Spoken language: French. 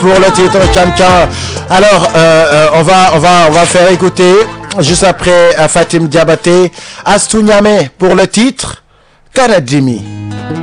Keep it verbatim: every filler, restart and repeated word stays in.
pour le titre Tchan Tchan. Alors, euh, euh, on va, on va, on va faire écouter juste après à Fatim Diabaté Astou Niamé pour le titre Kanadjimi.